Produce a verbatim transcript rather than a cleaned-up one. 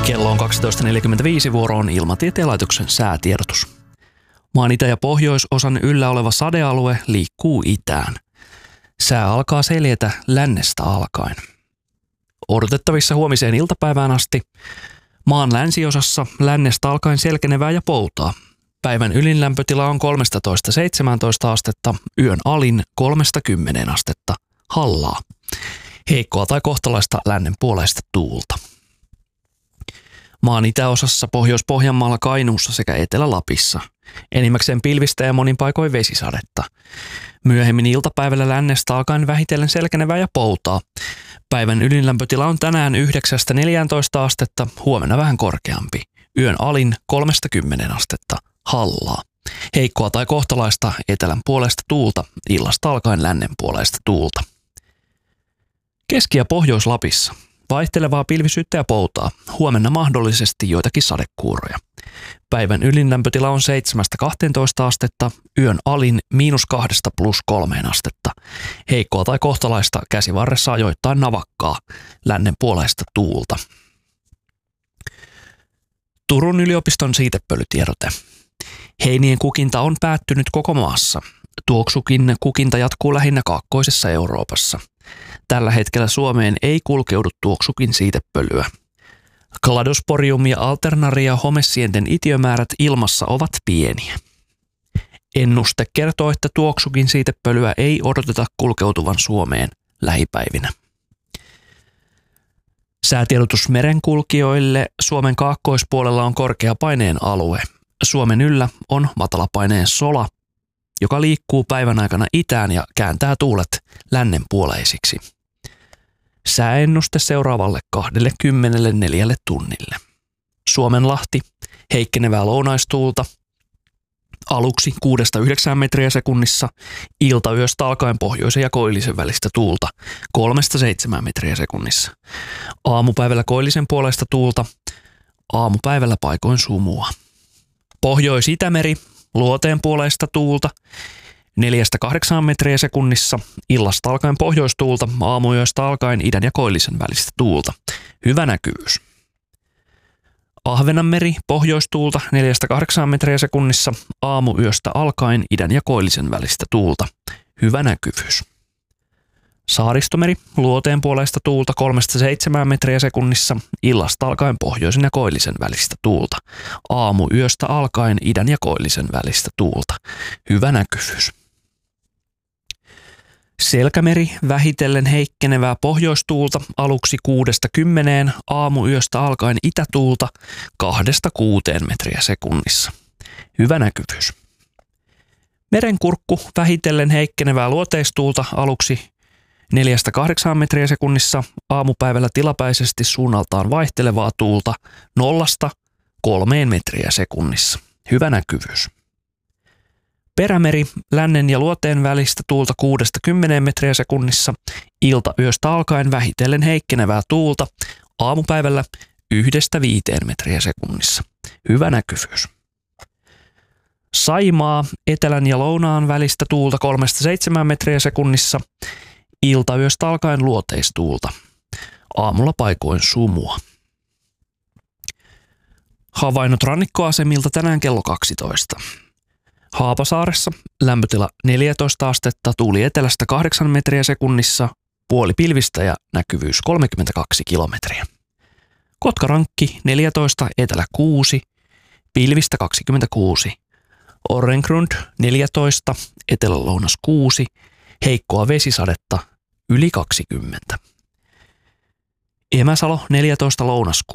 Kello on kaksitoista neljäkymmentäviisi, vuoro on Ilmatieteen laitoksen säätiedotus. Maan itä- ja pohjoisosan yllä oleva sadealue liikkuu itään. Sää alkaa seljetä lännestä alkaen. Odotettavissa huomiseen iltapäivään asti maan länsiosassa lännestä alkaen selkenevää ja poutaa. Päivän ylin lämpötila on kolmetoista seitsemäntoista astetta, yön alin kolmesta kymmeneen astetta, hallaa. Heikkoa tai kohtalaista lännen puoleista tuulta. Maan itäosassa Pohjois-Pohjanmaalla, Kainuussa sekä Etelä-Lapissa. Enimmäkseen pilvistä ja monin paikoin vesisadetta. Myöhemmin iltapäivällä lännestä alkaen vähitellen selkenevää ja poutaa. Päivän ylinlämpötila on tänään yhdeksästä neljääntoista astetta, huomenna vähän korkeampi. Yön alin kolmesta kymmeneen astetta, hallaa. Heikkoa tai kohtalaista etelän puolesta tuulta, illasta alkaen lännen puolesta tuulta. Keski- ja Pohjois-Lapissa vaihtelevaa pilvisyyttä ja poutaa. Huomenna mahdollisesti joitakin sadekuuroja. Päivän ylin lämpötila on seitsemästä kahteentoista astetta, yön alin miinus kahdesta plus kolmeen astetta. Heikkoa tai kohtalaista käsivarressa ajoittain navakkaa, lännen puoleista tuulta. Turun yliopiston siitepölytiedote. Heinien kukinta on päättynyt koko maassa. Tuoksukin kukinta jatkuu lähinnä kaakkoisessa Euroopassa. Tällä hetkellä Suomeen ei kulkeudu tuoksukin siitepölyä. Kladosporium ja alternaria homesienten itiömäärät ilmassa ovat pieniä. Ennuste kertoo, että tuoksukin siitepölyä ei odoteta kulkeutuvan Suomeen lähipäivinä. Säätiedotus merenkulkijoille. Suomen kaakkoispuolella on korkeapaineen alue. Suomen yllä on matalapaineen sola, joka liikkuu päivän aikana itään ja kääntää tuulet lännen puoleisiksi. Sääennuste seuraavalle kaksikymmentäneljä tunnille. Suomenlahti, heikkenevää lounaistuulta, aluksi kuudesta yhdeksään metriä sekunnissa, iltayöstä alkaen pohjoisen ja koillisen välistä tuulta, kolmesta seitsemään metriä sekunnissa. Aamupäivällä koillisen puolesta tuulta, aamupäivällä paikoin sumua. Pohjois-Itämeri, luoteen puoleista tuulta, neljästä kahdeksaan metriä sekunnissa, illasta alkaen pohjoistuulta, aamuyöstä alkaen idän ja koillisen välistä tuulta. Hyvä näkyvyys. Ahvenanmeri, pohjoistuulta, neljästä kahdeksaan metriä sekunnissa, aamuyöstä alkaen idän ja koillisen välistä tuulta. Hyvä näkyvyys. Saaristomeri, luoteen puoleista tuulta, kolmesta seitsemään metriä sekunnissa, illasta alkaen pohjoisen ja koillisen välistä tuulta. Aamuyöstä alkaen idän ja koillisen välistä tuulta. Hyvä näkyvyys. Selkämeri, vähitellen heikkenevää pohjoistuulta, aluksi kuudesta kymmeneen, aamuyöstä alkaen itätuulta, kahdesta kuuteen metriä sekunnissa. Hyvä näkyvyys. Merenkurkku, vähitellen heikkenevää luoteistuulta, aluksi neljästä kahdeksaan metriä sekunnissa, aamupäivällä tilapäisesti suunnaltaan vaihtelevaa tuulta, nollasta kolmeen metriä sekunnissa. Hyvä näkyvyys. Perämeri, lännen ja luoteen välistä tuulta kuudesta kymmeneen metriä sekunnissa, iltayöstä alkaen vähitellen heikkenevää tuulta, aamupäivällä yhdestä viiteen metriä sekunnissa. Hyvä näkyvyys. Saimaa, etelän ja lounaan välistä tuulta kolmesta seitsemään metriä sekunnissa, iltayöstä alkaen luoteistuulta, aamulla paikoin sumua. Havainnot rannikkoasemilta tänään kello kaksitoista. Haapasaaressa lämpötila neljätoista astetta, tuuli etelästä kahdeksan metriä sekunnissa, puoli pilvistä ja näkyvyys kolmekymmentäkaksi kilometriä. Kotkarankki neljätoista, etelä kuusi, pilvistä kaksikymmentäkuusi. Orrengrund neljätoista, etelä-lounas kuusi, heikkoa vesisadetta yli kaksikymmentä. Emäsalo neljätoista, lounas